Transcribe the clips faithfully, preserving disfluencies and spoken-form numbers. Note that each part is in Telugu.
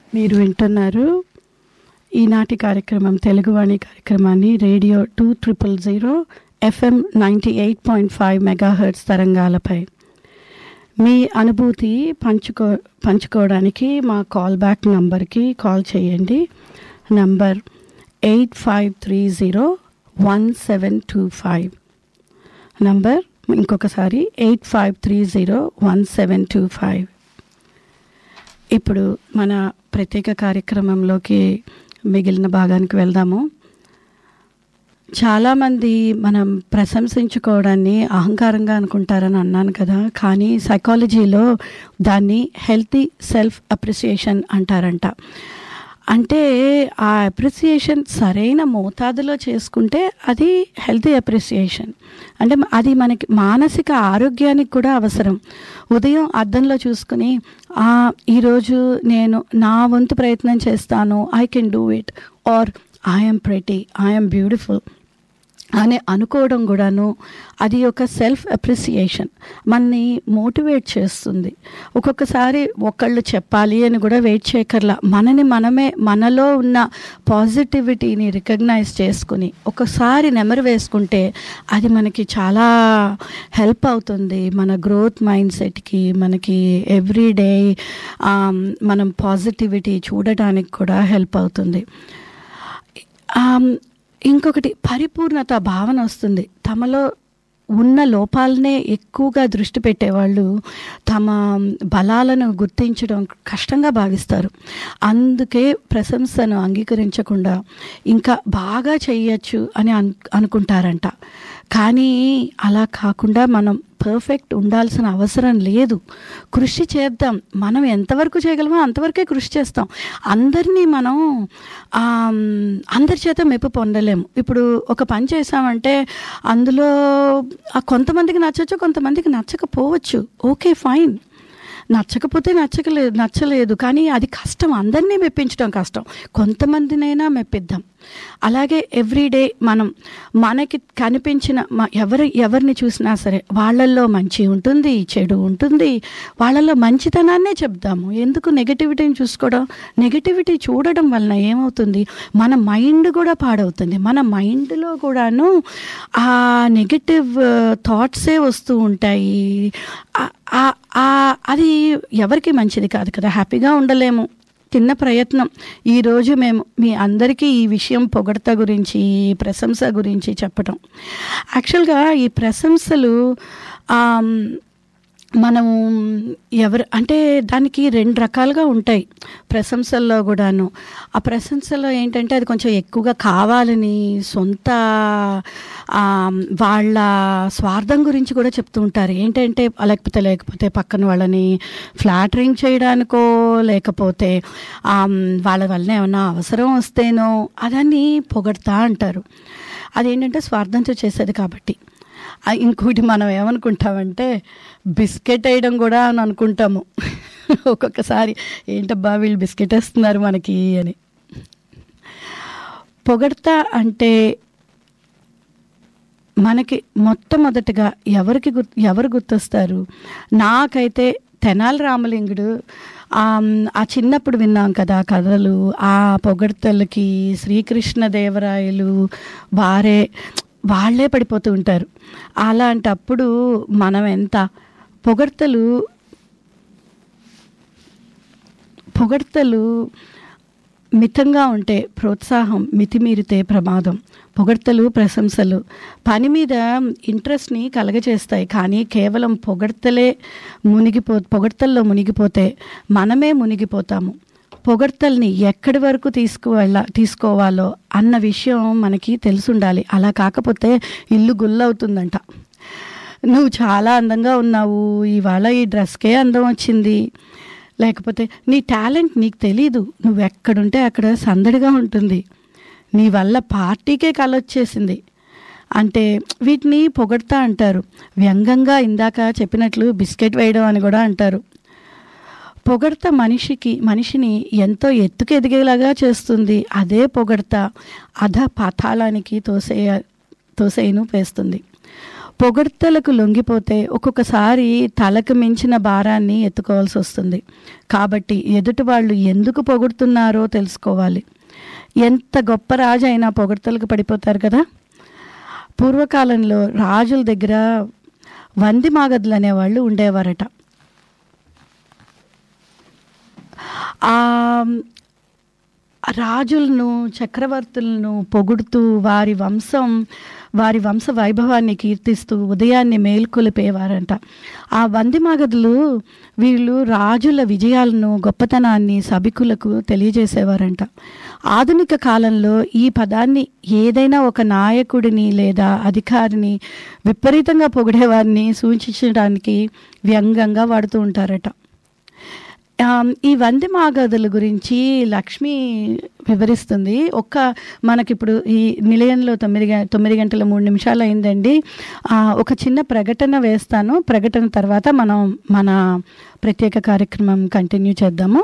మీరు వింటున్నారు ఈనాటి కార్యక్రమం తెలుగువాణి కార్యక్రమాన్ని radio two triple zero FM ninety eight point five megahertz తరంగాలపై. మీ అనుభూతి పంచుకో పంచుకోవడానికి మా కాల్ బ్యాక్ నంబర్కి కాల్ చేయండి. Number eight five three zero one seven two five. Number ఇంకొకసారి eight five three zero one seven two five. ఇప్పుడు మన ప్రత్యేక కార్యక్రమంలోకి మిగిలిన భాగానికి వెళ్దాము. చాలామంది మనం ప్రశంసించుకోవడాన్ని అహంకారంగా అనుకుంటారని అన్నాను కదా, కానీ సైకాలజీలో దాన్ని హెల్తీ సెల్ఫ్ అప్రిసియేషన్ అంటారంట. అంటే ఆ అప్రిసియేషన్ సరైన మోతాదులో చేసుకుంటే అది హెల్తీ అప్రిసియేషన్. అంటే అది మనకి మానసిక ఆరోగ్యానికి కూడా అవసరం. ఉదయం అద్దంలో చూసుకుని ఈరోజు నేను నా వంతు ప్రయత్నం చేస్తాను, I can do it, are I'm pretty, I'm beautiful అని అనుకోవడం కూడాను అది ఒక సెల్ఫ్ అప్రిసియేషన్, మనని మోటివేట్ చేస్తుంది. ఒక్కొక్కసారి ఒకళ్ళు చెప్పాలి అని కూడా వెయిట్ చేయకర్లా, మనని మనమే మనలో ఉన్న పాజిటివిటీని రికగ్నైజ్ చేసుకుని ఒకసారి నెమరు వేసుకుంటే అది మనకి చాలా హెల్ప్ అవుతుంది. మన గ్రోత్ మైండ్ సెట్కి, మనకి ఎవ్రీడే మనం పాజిటివిటీ చూడటానికి కూడా హెల్ప్ అవుతుంది. ఇంకొకటి పరిపూర్ణత భావన వస్తుంది. తమలో ఉన్న లోపాలనే ఎక్కువగా దృష్టి పెట్టేవాళ్ళు తమ బలాలను గుర్తించడం కష్టంగా భావిస్తారు. అందుకే ప్రశంసను అంగీకరించకుండా ఇంకా బాగా చేయొచ్చు అని అను అనుకుంటారంట. కానీ అలా కాకుండా మనం పర్ఫెక్ట్ ఉండాల్సిన అవసరం లేదు. కృషి చేద్దాం. మనం ఎంతవరకు చేయగలమో అంతవరకే కృషి చేస్తాం. అందరినీ మనం అందరి చేత మెప్పు పొందలేము. ఇప్పుడు ఒక పని చేసామంటే అందులో కొంతమందికి నచ్చచ్చు, కొంతమందికి నచ్చకపోవచ్చు. Okay, fine. నచ్చకపోతే నచ్చకలేదు నచ్చలేదు కానీ అది కష్టం. అందరినీ మెప్పించడం కష్టం. కొంతమందినైనా మెప్పిద్దాం. అలాగే ఎవ్రీడే మనం మనకి కనిపించిన ఎవరి ఎవరిని చూసినా సరే వాళ్ళల్లో మంచి ఉంటుంది, చెడు ఉంటుంది. వాళ్ళల్లో మంచితనాన్నే చెప్దాము. ఎందుకు నెగటివిటీని చూసుకోవడం? నెగటివిటీ చూడడం వలన ఏమవుతుంది, మన మైండ్ కూడా పాడవుతుంది. మన మైండ్లో కూడాను ఆ నెగటివ్ థాట్సే వస్తూ ఉంటాయి. అది ఎవరికి మంచిది కాదు కదా. హ్యాపీగా ఉండలేము. చిన్న ప్రయత్నం. ఈరోజు మేము మీ అందరికీ ఈ విషయం పొగడ్త గురించి, ప్రశంస గురించి చెప్పటం. యాక్చువల్గా ఈ ప్రశంసలు మనము ఎవరు అంటే దానికి రెండు రకాలుగా ఉంటాయి ప్రశంసల్లో కూడాను. ఆ ప్రశంసలో ఏంటంటే అది కొంచెం ఎక్కువగా కావాలని సొంత వాళ్ళ స్వార్థం గురించి కూడా చెప్తూ ఉంటారు. ఏంటంటే లేకపోతే లేకపోతే పక్కన వాళ్ళని ఫ్లాటరింగ్ చేయడానికో, లేకపోతే వాళ్ళ వలన ఏమన్నా అవసరం వస్తేనో అదాన్ని పొగడతా అంటారు. అదేంటంటే స్వార్థంతో చేసేది కాబట్టి. ఇంకోటి మనం ఏమనుకుంటామంటే బిస్కెట్ వేయడం కూడా అని అనుకుంటాము ఒక్కొక్కసారి. ఏంటబ్బా వీళ్ళు బిస్కెట్ వేస్తున్నారు మనకి అని. పొగడ్తా అంటే మనకి మొట్టమొదటిగా ఎవరికి గుర్తు ఎవరు గుర్తొస్తారు? నాకైతే తెనాలి రామలింగుడు. ఆ చిన్నప్పుడు విన్నాం కదా కథలు. ఆ పొగడ్తలకి శ్రీకృష్ణదేవరాయలు వారే వాళ్ళే పడిపోతూ ఉంటారు. అలాంటప్పుడు మనం ఎంత పొగడ్తలు పొగడ్తలు మితంగా ఉంటే ప్రోత్సాహం, మితిమీరితే ప్రమాదం. పొగడ్తలు, ప్రశంసలు పని మీద ఇంట్రెస్ట్ని కలగజేస్తాయి. కానీ కేవలం పొగడ్తలే మునిగిపో పొగడ్తల్లో మునిగిపోతే మనమే మునిగిపోతాము. పొగడ్తల్ని ఎక్కడి వరకు తీసుకువెళ్ళ తీసుకోవాలో అన్న విషయం మనకి తెలుసుండాలి. అలా కాకపోతే ఇల్లు గుల్లవుతుందంట. నువ్వు చాలా అందంగా ఉన్నావు, ఇవాళ ఈ డ్రెస్కే అందం వచ్చింది, లేకపోతే నీ టాలెంట్ నీకు తెలీదు, నువ్వు ఎక్కడుంటే అక్కడ సందడిగా ఉంటుంది, నీ వల్ల పార్టీకే కలొచ్చేసింది అంటే వీటిని పొగడ్తా అంటారు. వ్యంగ్యంగా ఇందాక చెప్పినట్లు బిస్కెట్ వేయడం అని కూడా అంటారు. పొగడ్త మనిషికి మనిషిని ఎంతో ఎత్తుకు ఎదిగేలాగా చేస్తుంది. అదే పొగడ్త అధ పాతాళానికి తోసేయ తోసేయను వేస్తుంది. పొగడ్తలకు లొంగిపోతే ఒక్కొక్కసారి తలకు మించిన భారాన్ని ఎత్తుకోవాల్సి వస్తుంది. కాబట్టి ఎదుటి వాళ్ళు ఎందుకు పొగుడుతున్నారో తెలుసుకోవాలి. ఎంత గొప్ప రాజు అయినా పొగడ్తలకు పడిపోతారు కదా. పూర్వకాలంలో రాజుల దగ్గర వంది మాగదులు అనేవాళ్ళు ఉండేవారట. ఆ రాజులను చక్రవర్తులను పొగుడుతూ వారి వంశం వారి వంశ వైభవాన్ని కీర్తిస్తూ ఉదయాన్నే మేల్కొలిపేవారంట. ఆ వంది మాగదులు వీళ్ళు రాజుల విజయాలను గొప్పతనాన్ని సభికులకు తెలియజేసేవారంట. ఆధునిక కాలంలో ఈ పదాన్ని ఏదైనా ఒక నాయకుడిని లేదా అధికారిని విపరీతంగా పొగిడేవారిని సూచించడానికి వ్యంగ్యంగా వాడుతూ ఉంటారట. ఈ వంది మాగదుల గురించి లక్ష్మి వివరిస్తుంది. ఒక్క మనకిప్పుడు ఈ నిలయంలో తొమ్మిది తొమ్మిది గంటల మూడు నిమిషాలు అయిందండి. ఒక చిన్న ప్రకటన వేస్తాను. ప్రకటన తర్వాత మనం మన ప్రత్యేక కార్యక్రమం కంటిన్యూ చేద్దాము.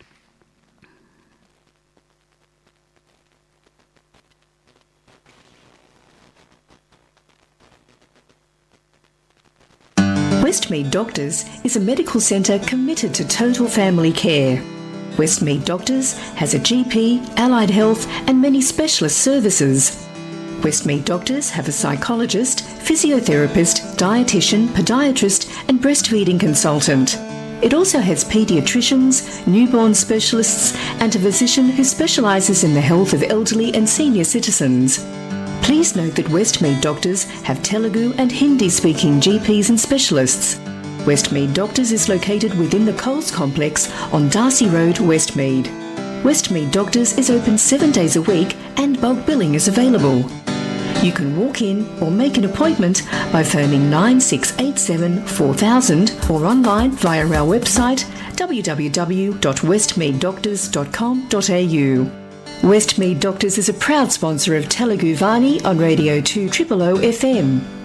Westmead Doctors is a medical centre committed to total family care. Westmead Doctors has a G P, allied health and many specialist services. Westmead Doctors have a psychologist, physiotherapist, dietitian, podiatrist and breastfeeding consultant. It also has paediatricians, newborn specialists and a physician who specialises in the health of elderly and senior citizens. Please note that Westmead Doctors have Telugu and Hindi-speaking G Ps and specialists. Westmead Doctors is located within the Coles Complex on Darcy Road, Westmead. Westmead Doctors is open seven days a week and bulk billing is available. You can walk in or make an appointment by phoning nine six eight seven four thousand or online via our website w w w dot westmead doctors dot com dot a u. Westmead Doctors is a proud sponsor of Telugu Vani on Radio two O O O F M.